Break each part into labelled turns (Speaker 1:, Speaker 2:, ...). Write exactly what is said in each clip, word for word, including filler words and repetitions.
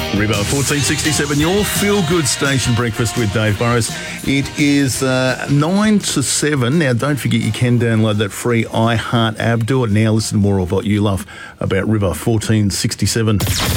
Speaker 1: River fourteen sixty-seven, your feel-good station breakfast with Dave Burrows. It is uh, nine to seven. Now, don't forget you can download that free iHeart app. Do it now. Listen to more of what you love about River fourteen sixty-seven.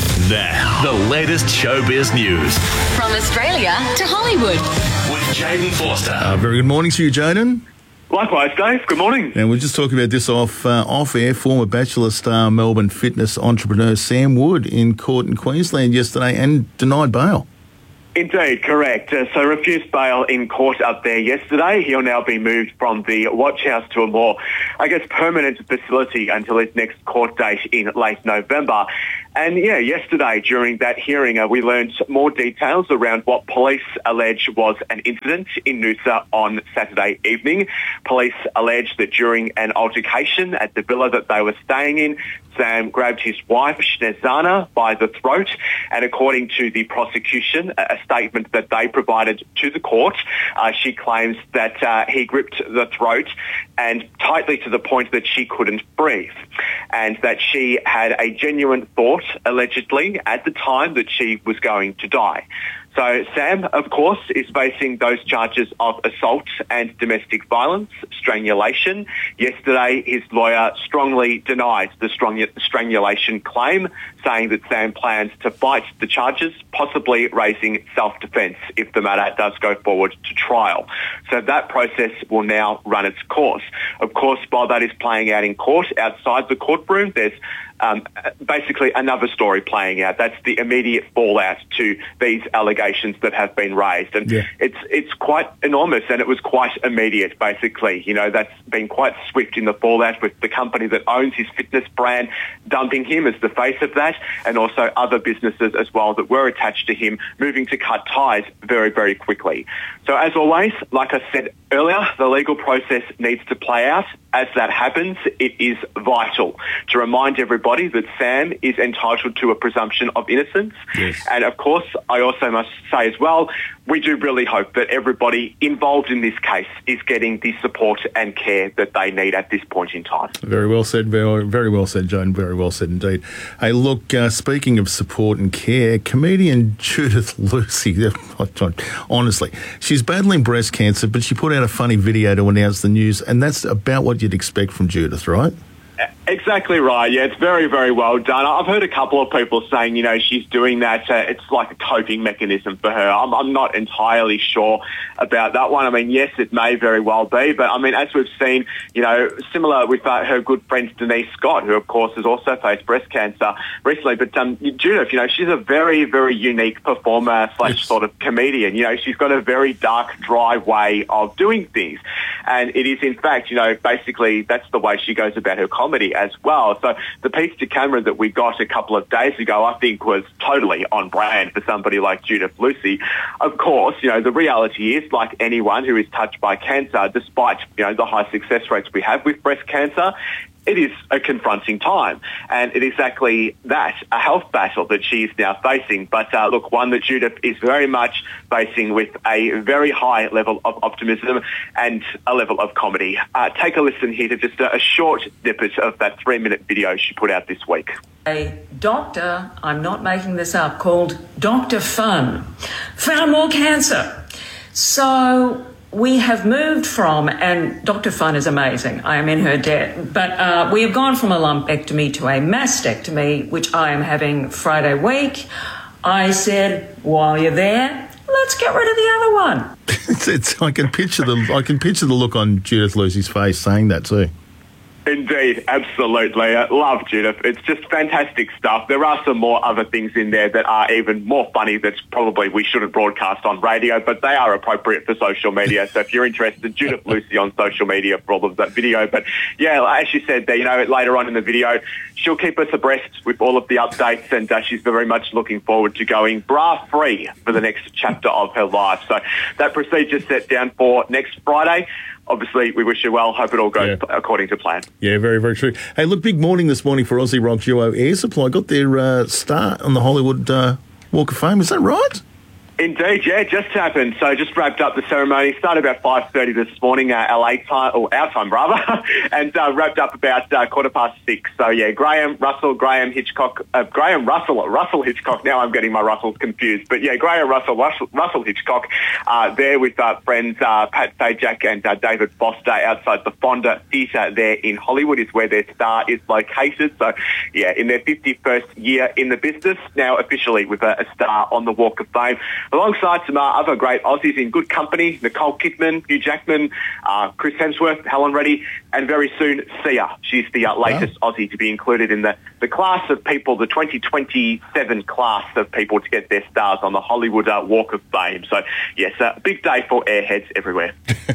Speaker 2: Now, the latest showbiz news.
Speaker 3: From Australia to Hollywood.
Speaker 2: With Jaden Forster.
Speaker 1: Uh, very good morning to you, Jaden.
Speaker 4: Likewise, Dave. Good morning.
Speaker 1: Now, we're just talking about this off uh, off air. Former Bachelor star, Melbourne fitness entrepreneur Sam Wood in court in Queensland yesterday and denied bail.
Speaker 4: Indeed, correct. Uh, so refused bail in court up there yesterday. He'll now be moved from the watch house to a more, I guess, permanent facility until his next court date in late November. And yeah, yesterday during that hearing, uh, we learned more details around what police allege was an incident in Noosa on Saturday evening. Police allege that during an altercation at the villa that they were staying in, Sam grabbed his wife, Snezana, by the throat. And according to the prosecution, a statement that they provided to the court, uh, she claims that uh, he gripped the throat and tightly to the point that she couldn't breathe. And that she had a genuine thought, allegedly, at the time that she was going to die. So Sam, of course, is facing those charges of assault and domestic violence, strangulation. Yesterday, his lawyer strongly denied the strong strangulation claim, saying that Sam plans to fight the charges, possibly raising self-defence if the matter does go forward to trial. So that process will now run its course. Of course, while that is playing out in court, outside the courtroom, there's Um, basically another story playing out. That's the immediate fallout to these allegations that have been raised. And yeah. it's it's quite enormous, and it was quite immediate, basically. You know, that's been quite swift in the fallout with the company that owns his fitness brand dumping him as the face of that, and also other businesses as well that were attached to him moving to cut ties very, very quickly. So as always, like I said earlier, the legal process needs to play out. As that happens, it is vital to remind everybody that Sam is entitled to a presumption of innocence.
Speaker 1: Yes.
Speaker 4: And of course, I also must say as well, we do really hope that everybody involved in this case is getting the support and care that they need at this point in time.
Speaker 1: Very well said, very, very well said, Joan, very well said indeed. Hey, look, uh, speaking of support and care, comedian Judith Lucy, honestly, she's battling breast cancer, but she put out a funny video to announce the news, and that's about what you'd expect from Judith, right?
Speaker 4: Exactly right. Yeah, it's very, very well done. I've heard a couple of people saying, you know, she's doing that. Uh, it's like a coping mechanism for her. I'm, I'm not entirely sure about that one. I mean, yes, it may very well be. But, I mean, as we've seen, you know, similar with uh, her good friend Denise Scott, who, of course, has also faced breast cancer recently. But um, Judith, you know, she's a very, very unique performer slash sort of comedian. You know, she's got a very dark, dry way of doing things. And it is, in fact, you know, basically that's the way she goes about her comedy as well. So the piece to camera that we got a couple of days ago, I think, was totally on brand for somebody like Judith Lucy. Of course, you know, the reality is, like anyone who is touched by cancer, despite, you know, the high success rates we have with breast cancer, it is a confronting time, and it is exactly that, a health battle that she is now facing. But uh, look, one that Judith is very much facing with a very high level of optimism and a level of comedy. Uh, take a listen here to just a, a short snippet of that three-minute video she put out this week.
Speaker 5: A doctor, I'm not making this up, called Doctor Fun, found more cancer. So we have moved from, and Doctor Fun is amazing, I am in her debt, but uh, we have gone from a lumpectomy to a mastectomy, which I am having Friday week. I said, while you're there, let's get rid of the other one.
Speaker 1: it's, it's, I can picture the I can picture the look on Judith Lucy's face saying that too.
Speaker 4: Indeed, absolutely. I love Judith. It's just fantastic stuff. There are some more other things in there that are even more funny that probably we shouldn't broadcast on radio, but they are appropriate for social media. So if you're interested, Judith Lucy on social media for all of that video. But yeah, as she said there, you know, later on in the video, she'll keep us abreast with all of the updates, and uh, she's very much looking forward to going bra-free for the next chapter of her life. So that procedure's set down for next Friday. Obviously, we wish you well. Hope it all goes yeah. according to plan.
Speaker 1: Yeah, very, very true. Hey, look, big morning this morning for Aussie rock duo Air Supply. Got their uh, start on the Hollywood uh, Walk of Fame. Is that right?
Speaker 4: Indeed, yeah, just happened. So just wrapped up the ceremony. Started about five thirty this morning, uh, L A time, or our time rather, and uh, wrapped up about uh, quarter past six. So yeah, Graham Russell, Graham Hitchcock, uh, Graham Russell, Russell Hitchcock. Now I'm getting my Russells confused. But yeah, Graham Russell, Russell, Russell Hitchcock, uh, there with uh, friends uh, Pat Sajak and uh, David Foster outside the Fonda Theatre there in Hollywood is where their star is located. So yeah, in their fifty-first year in the business, now officially with a, a star on the Walk of Fame. Alongside some uh, other great Aussies in good company, Nicole Kidman, Hugh Jackman, uh, Chris Hemsworth, Helen Reddy, and very soon Sia. She's the uh, latest wow. Aussie to be included in the, the class of people, the twenty twenty-seven class of people to get their stars on the Hollywood uh, Walk of Fame. So, yes, a uh, big day for airheads everywhere.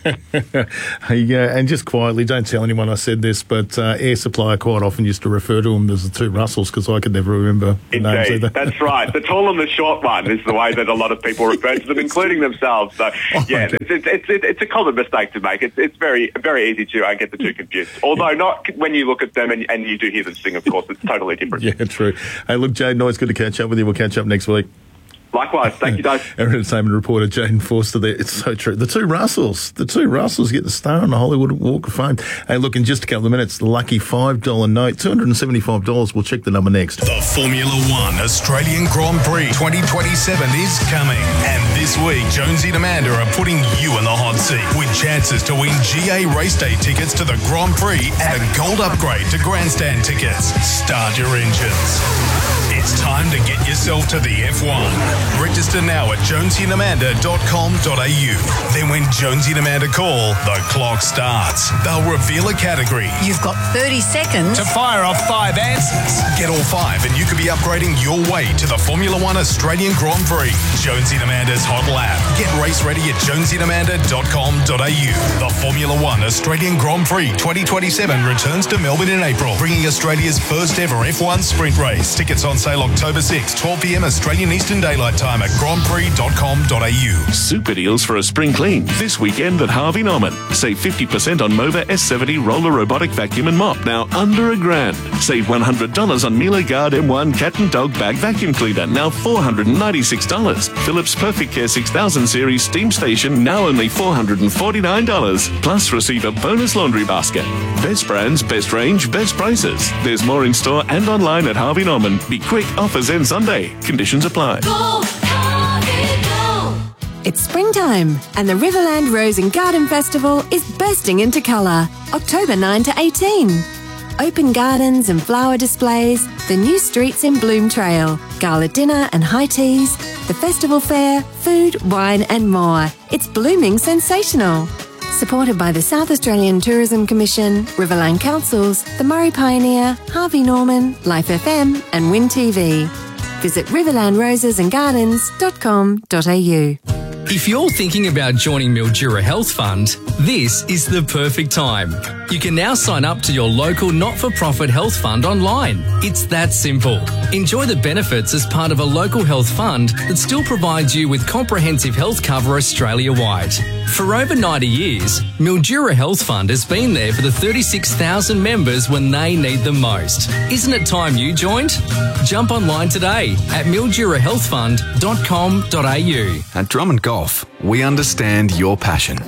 Speaker 1: Yeah, and just quietly, don't tell anyone I said this, but uh, Air Supply quite often used to refer to them as the two Russells because I could never remember the names either.
Speaker 4: That's right. The tall and the short one is the way that a lot of people refer to them, including themselves. So,
Speaker 1: oh,
Speaker 4: yeah, it's, it's, it's, it's a common mistake to make. It's, it's very very easy to uh, get the two confused. Although not when you look at them and, and you do hear them sing, of course, it's totally different.
Speaker 1: Yeah, true. Hey, look, Jade, always good to catch up with you. We'll catch up next week.
Speaker 4: Likewise. Thank you, Dave.
Speaker 1: Our entertainment reporter, Jaden Forster there. It's so true. The two Russells. The two Russells get the star on the Hollywood Walk of Fame. Hey, look, in just a couple of minutes, the lucky five dollar note, two hundred seventy-five dollars. We'll check the number next.
Speaker 6: The Formula One Australian Grand Prix twenty twenty-seven is coming. And this week, Jonesy and Amanda are putting you in the hot seat with chances to win G A race day tickets to the Grand Prix and a gold upgrade to grandstand tickets. Start your engines. It's time to get yourself to the F one. Register now at jonesy and amanda dot com dot a u. Then when Jonesy and Amanda call, the clock starts. They'll reveal a category.
Speaker 7: You've got thirty seconds
Speaker 6: to fire off five answers. Get all five and you could be upgrading your way to the Formula One Australian Grand Prix. Jonesy and Amanda's Hot Lap. Get race ready at jonesy and amanda dot com dot a u. The Formula One Australian Grand Prix twenty twenty-seven returns to Melbourne in April, bringing Australia's first ever F one sprint race. Tickets on sale October sixth, twelve p m Australian Eastern Daylight Time at grand prix dot com dot a u.
Speaker 2: Super deals for a spring clean this weekend at Harvey Norman. Save fifty percent on Mova S seventy roller robotic vacuum and mop, now under a grand. Save one hundred dollars on Miele Guard M one cat and dog bag vacuum cleaner, now four hundred ninety-six dollars. Philips Perfect Care six thousand series steam station, now only four hundred forty-nine dollars. Plus receive a bonus laundry basket. Best brands, best range, best prices. There's more in store and online at Harvey Norman. Be quick, offers end Sunday. Conditions apply.
Speaker 3: Go, Harvey, go.
Speaker 8: It's springtime and the Riverland Rose and Garden Festival is bursting into colour. October ninth to eighteenth. Open gardens and flower displays, the new streets in Bloom Trail, gala dinner and high teas, the festival fair, food, wine and more. It's blooming sensational. Supported by the South Australian Tourism Commission, Riverland Councils, the Murray Pioneer, Harvey Norman, Life F M and Win T V. Visit riverland roses and gardens dot com dot a u.
Speaker 9: If you're thinking about joining Mildura Health Fund, this is the perfect time. You can now sign up to your local not-for-profit health fund online. It's that simple. Enjoy the benefits as part of a local health fund that still provides you with comprehensive health cover Australia-wide. For over ninety years, Mildura Health Fund has been there for the thirty-six thousand members when they need them most. Isn't it time you joined? Jump online today at mildura health fund dot com dot a u.
Speaker 10: At Drummond Golf, we understand your passion.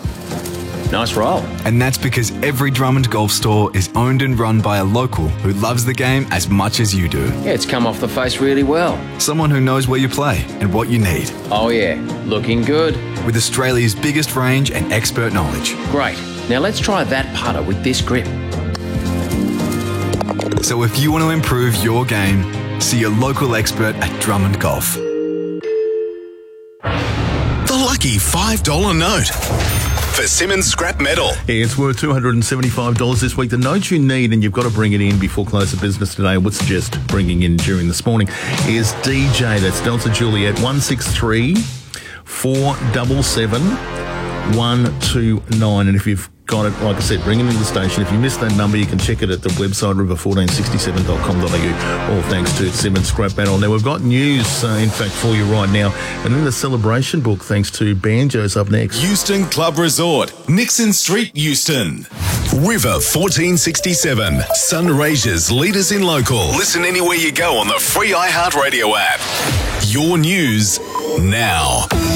Speaker 11: Nice roll.
Speaker 10: And that's because every Drummond Golf store is owned and run by a local who loves the game as much as you do.
Speaker 11: Yeah, it's come off the face really well.
Speaker 10: Someone who knows where you play and what you need.
Speaker 11: Oh yeah, looking good.
Speaker 10: With Australia's biggest range and expert knowledge.
Speaker 11: Great. Now let's try that putter with this grip.
Speaker 10: So if you want to improve your game, see a local expert at Drummond Golf.
Speaker 6: The lucky five dollar note for Simmons Scrap Metal.
Speaker 1: Yeah, it's worth two hundred seventy-five dollars this week. The note you need, and you've got to bring it in before close of business today, I would suggest bringing in during this morning, is D J. That's Delta Juliet, one six three, four seven seven, one two nine. And if you've got it, like I said, bring it into the station. If you missed that number, you can check it at the website river fourteen sixty-seven dot com dot a u, all thanks to Simmons Scrap Metal. Now, we've got news, uh, in fact, for you right now. And then the celebration book, thanks to Banjo's up next.
Speaker 6: Euston Club Resort, Nixon Street, Euston. River fourteen sixty-seven, Sunraysia's leaders in local. Listen anywhere you go on the free iHeartRadio app. Your news now.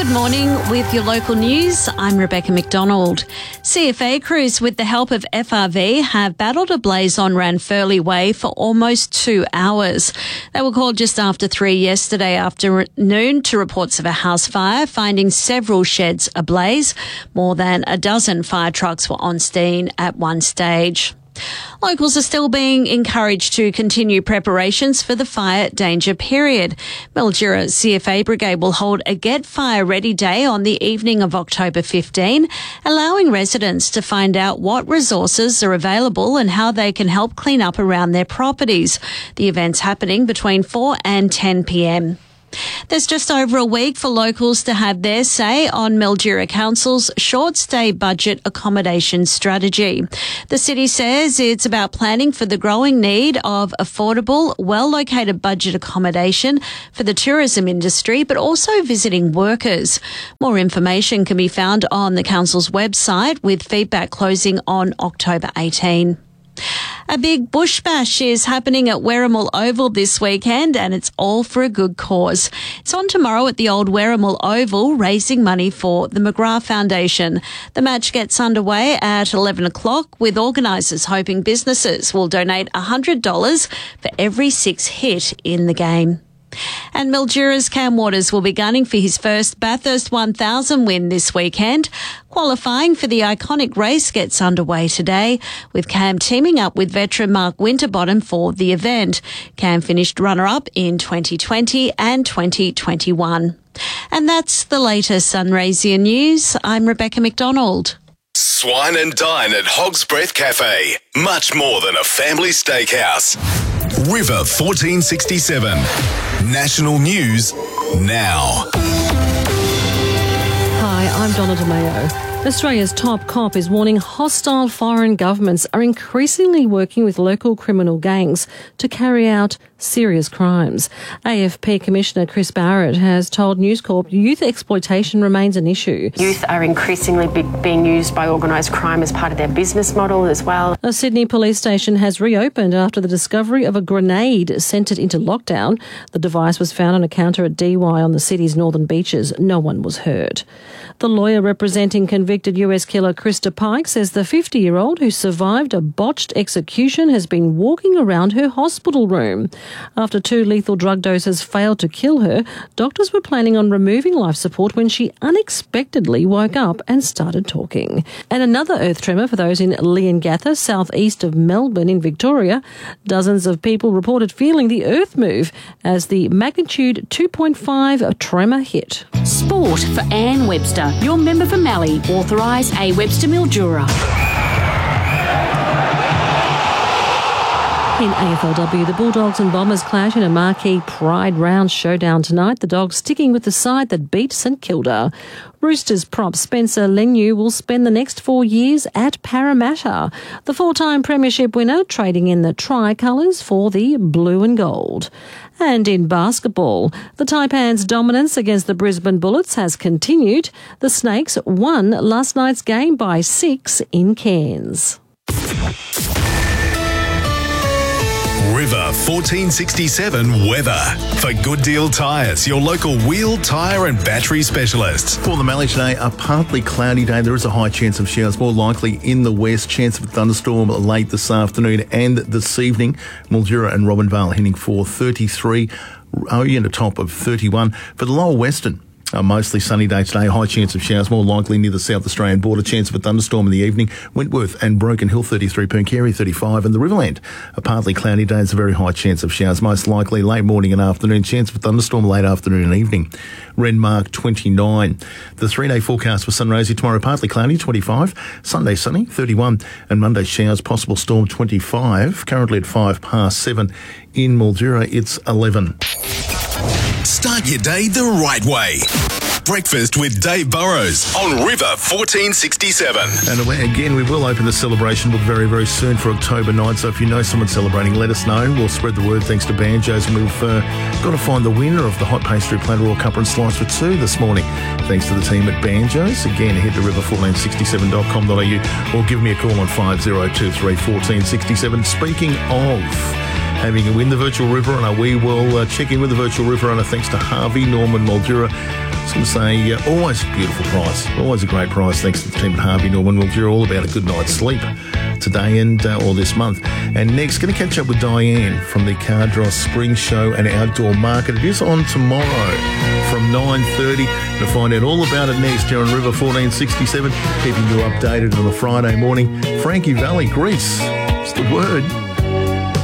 Speaker 7: Good morning with your local news. I'm Rebecca McDonald. C F A crews with the help of F R V have battled a blaze on Ranfurly Way for almost two hours. They were called just after three yesterday afternoon to reports of a house fire, finding several sheds ablaze. More than a dozen fire trucks were on scene at one stage. Locals are still being encouraged to continue preparations for the fire danger period. Mildura C F A Brigade will hold a Get Fire Ready Day on the evening of October fifteenth, allowing residents to find out what resources are available and how they can help clean up around their properties. The event's happening between four and ten p.m. There's just over a week for locals to have their say on Mildura Council's short stay budget accommodation strategy. The city says it's about planning for the growing need of affordable, well-located budget accommodation for the tourism industry, but also visiting workers. More information can be found on the council's website, with feedback closing on October eighteenth. A big bush bash is happening at Werrimal Oval this weekend, and it's all for a good cause. It's on tomorrow at the old Werrimal Oval, raising money for the McGrath Foundation. The match gets underway at eleven o'clock, with organisers hoping businesses will donate one hundred dollars for every six hit in the game. And Mildura's Cam Waters will be gunning for his first Bathurst one thousand win this weekend. Qualifying for the iconic race gets underway today, with Cam teaming up with veteran Mark Winterbottom for the event. Cam finished runner-up in twenty twenty and twenty twenty-one. And that's the latest Sunraysia news. I'm Rebecca McDonald.
Speaker 6: Swine and dine at Hog's Breath Cafe. Much more than a family steakhouse. River fourteen sixty-seven. National news now.
Speaker 12: Hi, I'm Donna DeMayo. Australia's top cop is warning hostile foreign governments are increasingly working with local criminal gangs to carry out serious crimes. A F P Commissioner Chris Barrett has told News Corp youth exploitation remains an issue.
Speaker 13: Youth are increasingly be- being used by organised crime as part of their business model as well.
Speaker 12: A Sydney police station has reopened after the discovery of a grenade sent it into lockdown. The device was found on a counter at D Y on the city's northern beaches. No one was hurt. The lawyer representing convicted U S killer Krista Pike says the fifty-year-old who survived a botched execution has been walking around her hospital room. After two lethal drug doses failed to kill her, doctors were planning on removing life support when she unexpectedly woke up and started talking. And another earth tremor for those in Leongatha, southeast of Melbourne in Victoria. Dozens of people reported feeling the earth move as the magnitude two point five tremor hit.
Speaker 14: Sport for Anne Webster, your member for Mallee. Authorise A Webster Mildura.
Speaker 12: In A F L W, the Bulldogs and Bombers clash in a marquee Pride Round showdown tonight. The Dogs sticking with the side that beat St Kilda. Roosters prop Spencer Leniu will spend the next four years at Parramatta. The four-time premiership winner trading in the tricolours for the blue and gold. And in basketball, the Taipans' dominance against the Brisbane Bullets has continued. The Snakes won last night's game by six in Cairns.
Speaker 6: River fourteen sixty-seven weather. For Good Deal Tyres, your local wheel, tyre and battery specialists.
Speaker 1: For the Mallee today, a partly cloudy day. There is a high chance of showers, more likely in the west. Chance of a thunderstorm late this afternoon and this evening. Mildura and Robinvale heading for thirty-three, only at a top of thirty-one. For the lower western, a mostly sunny day today, high chance of showers, more likely near the South Australian border, chance of a thunderstorm in the evening. Wentworth and Broken Hill thirty-three, Pooncarie thirty-five, and the Riverland, a partly cloudy day, it's a very high chance of showers, most likely late morning and afternoon, chance of a thunderstorm late afternoon and evening. Renmark twenty-nine. The three-day forecast for Sunraysia tomorrow, partly cloudy, twenty-five, Sunday sunny, thirty-one, and Monday showers, possible storm, twenty-five, currently at five past seven. In Mildura, it's eleven.
Speaker 6: Start your day the right way. Breakfast with Dave Burrows on River fourteen sixty-seven.
Speaker 1: And again, we will open the celebration book very, very soon for October ninth. So if you know someone celebrating, let us know. We'll spread the word thanks to Banjos. And we've uh, got to find the winner of the Hot Pastry Platter or Cuppa and Slice for two this morning. Thanks to the team at Banjos. Again, head to river fourteen sixty-seven dot com dot a u or give me a call on five oh two three, one four six seven. Speaking of having a win, the Virtual River Runner. We will uh, check in with the Virtual River Runner thanks to Harvey Norman Mildura. I was going to say, uh, always a beautiful price, always a great price thanks to the team at Harvey Norman Mildura, all about a good night's sleep today and uh, or this month. And next, going to catch up with Diane from the Cardross Spring Show and Outdoor Market. It is on tomorrow from nine thirty. To find out all about it next here on River fourteen sixty-seven, keeping you updated on a Friday morning. Frankie Valley, Greece, it's the word.